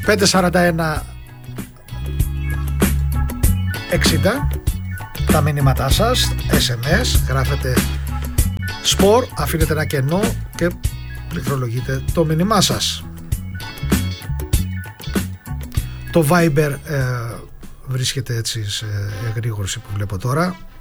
541 60 τα μηνύματά σας, SMS, γράφετε σπορ, αφήνετε ένα κενό και πληκτρολογείτε το μήνυμά σας. Το Viber βρίσκεται έτσι σε εγρήγορση που βλέπω τώρα,